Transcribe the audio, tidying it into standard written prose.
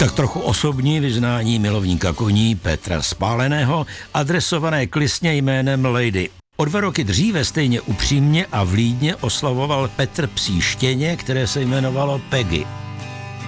Tak trochu osobní vyznání milovníka koní Petra Spáleného, adresované klisně jménem Lady. O 2 roky dříve stejně upřímně a vlídně oslavoval Petr psí štěně, které se jmenovalo Peggy.